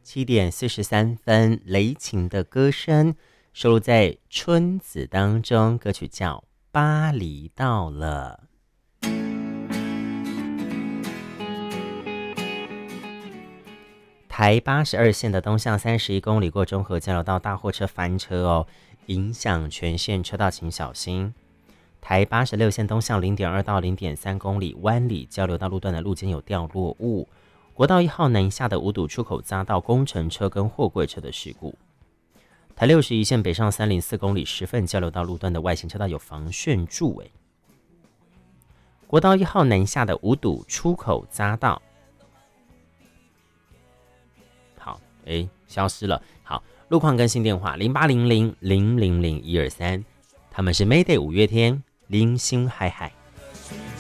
7:43，雷琴的歌声收录在春子当中，歌曲叫《巴黎到了》。台82线的东向31公里过中和交流道大货车翻车哦，影响全线车道，请小心。台86线东向0.2到0.3公里湾里交流道路段的路肩有掉落物。国道1号南下的五堵出口匝道工程车跟货柜车的事故。台61线北上304公里十份交流道路段的外行车道有防眩柱。国道1号南下的五堵出口匝道，好，消失了。好，路况更新电话0800000123，他们是 Mayday 五月天，零星海海。